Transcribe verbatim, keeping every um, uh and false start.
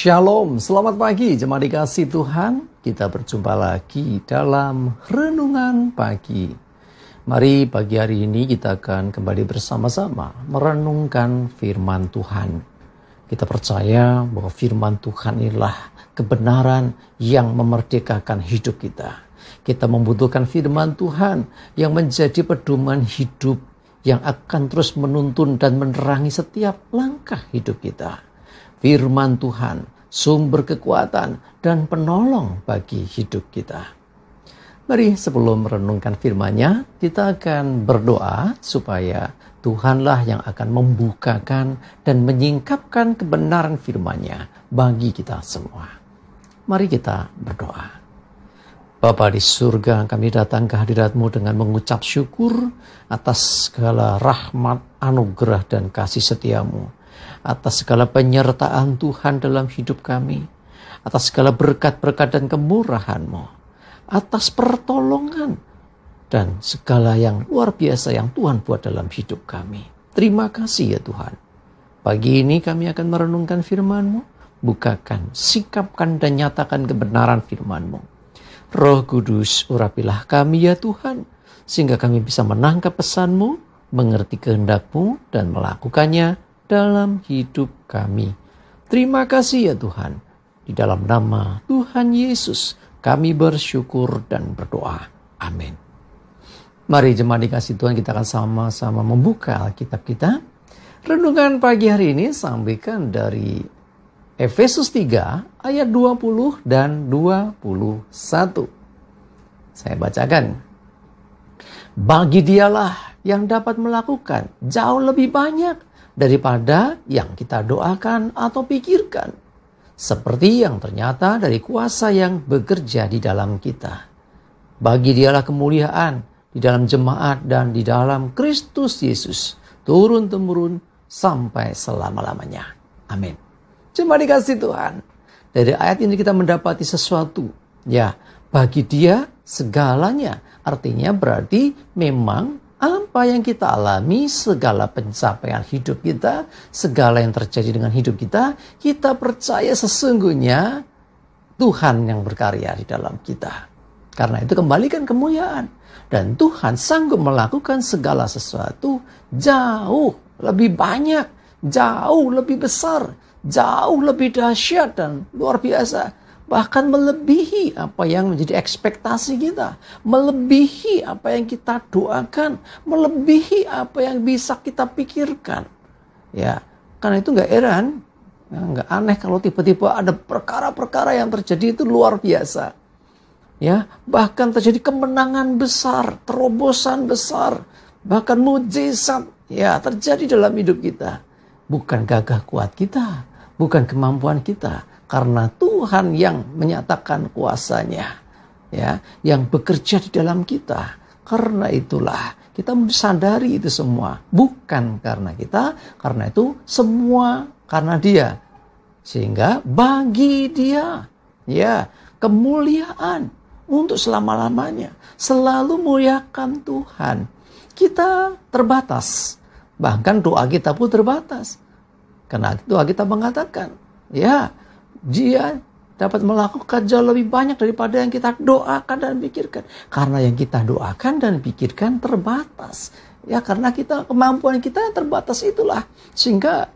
Shalom, selamat pagi jemaat dikasih Tuhan. Kita berjumpa lagi dalam Renungan Pagi. Mari pagi hari ini kita akan kembali bersama-sama merenungkan firman Tuhan. Kita percaya bahwa firman Tuhan inilah kebenaran yang memerdekakan hidup kita. Kita membutuhkan firman Tuhan yang menjadi pedoman hidup yang akan terus menuntun dan menerangi setiap langkah hidup kita. Firman Tuhan, sumber kekuatan dan penolong bagi hidup kita. Mari sebelum merenungkan firman-Nya, kita akan berdoa supaya Tuhanlah yang akan membukakan dan menyingkapkan kebenaran firman-Nya bagi kita semua. Mari kita berdoa. Bapa di surga, kami datang ke hadirat-Mu dengan mengucap syukur atas segala rahmat, anugerah dan kasih setia-Mu. Atas segala penyertaan Tuhan dalam hidup kami, atas segala berkat-berkat dan kemurahan-Mu, atas pertolongan dan segala yang luar biasa yang Tuhan buat dalam hidup kami. Terima kasih ya Tuhan. Pagi ini kami akan merenungkan firman-Mu. Bukakan, sikapkan dan nyatakan kebenaran firman-Mu. Roh Kudus, urapilah kami ya Tuhan, sehingga kami bisa menangkap pesan-Mu, mengerti kehendak-Mu dan melakukannya dalam hidup kami. Terima kasih ya Tuhan. Di dalam nama Tuhan Yesus kami bersyukur dan berdoa. Amin. Mari jemaat dikasih Tuhan, kita akan sama-sama membuka Alkitab kita. Renungan pagi hari ini sampaikan dari Efesus tiga ayat dua puluh dan dua puluh satu. Saya bacakan. Bagi Dialah yang dapat melakukan jauh lebih banyak daripada yang kita doakan atau pikirkan, seperti yang ternyata dari kuasa yang bekerja di dalam kita. Bagi Dialah kemuliaan di dalam jemaat dan di dalam Kristus Yesus, turun-temurun sampai selama-lamanya. Amin. Jemaat dikasih Tuhan, dari ayat ini kita mendapati sesuatu. Ya, bagi Dia segalanya. Artinya berarti memang apa yang kita alami, segala pencapaian hidup kita, segala yang terjadi dengan hidup kita, kita percaya sesungguhnya Tuhan yang berkarya di dalam kita. Karena itu kembalikan kemuliaan. Dan Tuhan sanggup melakukan segala sesuatu jauh lebih banyak, jauh lebih besar, jauh lebih dahsyat dan luar biasa. Bahkan melebihi apa yang menjadi ekspektasi kita. Melebihi apa yang kita doakan. Melebihi apa yang bisa kita pikirkan. Ya, karena itu gak heran, ya, gak aneh kalau tiba-tiba ada perkara-perkara yang terjadi itu luar biasa. Ya, bahkan terjadi kemenangan besar, terobosan besar, bahkan mujizat ya terjadi dalam hidup kita. Bukan gagah kuat kita, bukan kemampuan kita. Karena Tuhan yang menyatakan kuasanya, ya, yang bekerja di dalam kita. Karena itulah kita sadari itu semua. Bukan karena kita, karena itu semua karena Dia. Sehingga bagi Dia, ya, kemuliaan untuk selama-lamanya. Selalu muliakan Tuhan. Kita terbatas. Bahkan doa kita pun terbatas. Karena doa kita mengatakan, ya, Dia dapat melakukan jauh lebih banyak daripada yang kita doakan dan pikirkan. Karena yang kita doakan dan pikirkan terbatas. Ya, karena kita kemampuan kita yang terbatas itulah. Sehingga